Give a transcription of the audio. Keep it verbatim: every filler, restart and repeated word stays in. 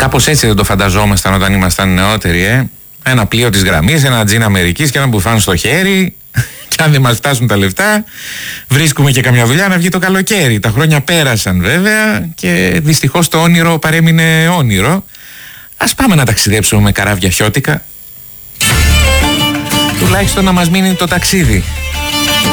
Κάπως έτσι δεν το φανταζόμασταν όταν ήμασταν νεότεροι, ε. Ένα πλοίο της γραμμής, ένα τζιν Αμερικής και ένα μπουφάν στο χέρι. Και αν δεν μας φτάσουν τα λεφτά, βρίσκουμε και καμιά δουλειά να βγει το καλοκαίρι. Τα χρόνια πέρασαν βέβαια και δυστυχώς το όνειρο παρέμεινε όνειρο. Ας πάμε να ταξιδέψουμε με καράβια χιώτικα. Τουλάχιστον να μας μείνει το ταξίδι.